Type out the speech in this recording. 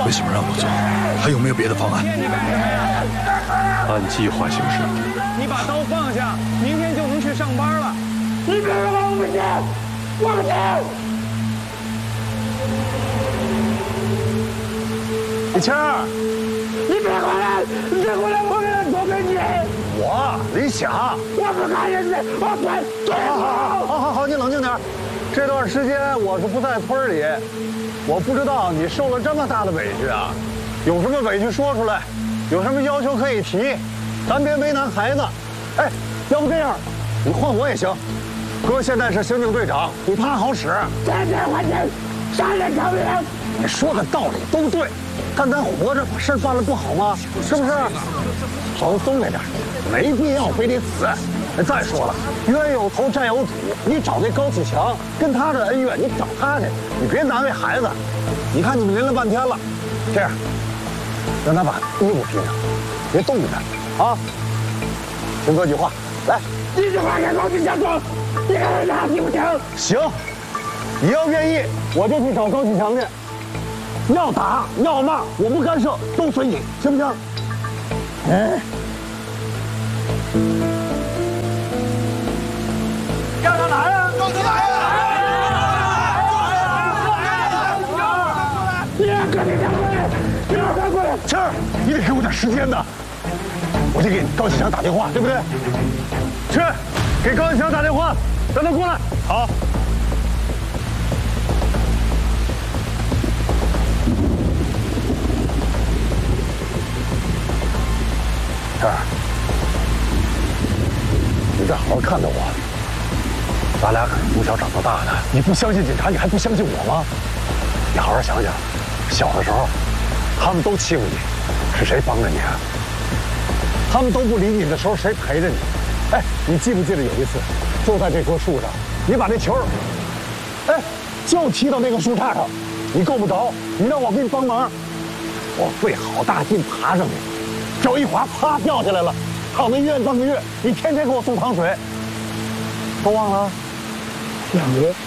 为什么让我做？还有没有别的方案？ 按计划行事。 你把刀放下，明天就能去上班了。你别说我不行，我不行。 李青儿， 你别过来，你别过来，我给他做给你。 我李想， 我不干人家，我滚！ 好，你冷静点。这段时间我是不在村里，我不知道你受了这么大的委屈啊。有什么委屈说出来，有什么要求可以提，咱别为难孩子。哎，要不这样，你换我也行。哥现在是刑警队长，比他好使。 天天换人，杀人偿命。 你说的道理都对，但咱活着把事办了不好吗？是不是？稍微松开点，没必要非得死。再说了，冤有头债有主，你找那高启强跟他这恩怨，你找他去，你别难为孩子。你看你们淋了半天了，这样，让他把衣服披上，别冻着他啊。听哥句话，来， 一句话给高启强说，你看他听不听？ 行，你要愿意，我就去找高启强去。要打要骂，我不干涉，都随你，行不行？哎。 让他来呀！ 让他来呀！ 你让哥你赶过来，你让他过来。 青儿，你得给我点时间呐！我得给高启强打电话，对不对？去，给高启强打电话，让他过来。好。青儿，你再好好看着我。咱俩可是从小长到大的，你不相信警察，你还不相信我吗？你好好想想，小的时候，他们都欺负你，是谁帮着你啊？他们都不理你的时候，谁陪着你？哎，你记不记得有一次，就在这棵树上，你把那球，哎，就踢到那个树杈上，你够不着，你让我给你帮忙，我费好大劲爬上去，脚一滑，啪掉下来了，躺在医院半个月，你天天给我送糖水，都忘了？ 小爷。